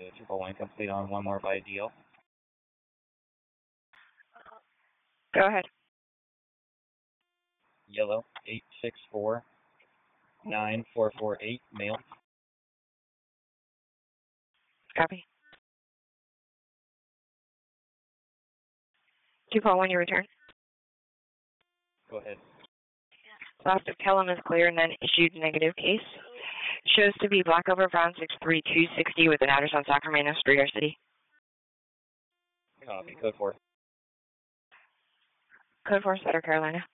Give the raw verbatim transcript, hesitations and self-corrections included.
Triple one complete on one more by deal. Go ahead. Yellow, eight six four nine four four eight, male. Copy. two four one, you return. Go ahead. Last of Pelham is clear and then issued negative case. Shows to be black over brown six three two sixty with an address on Sacramento Street, our city. Copy, code four. Code four, Southern Carolina.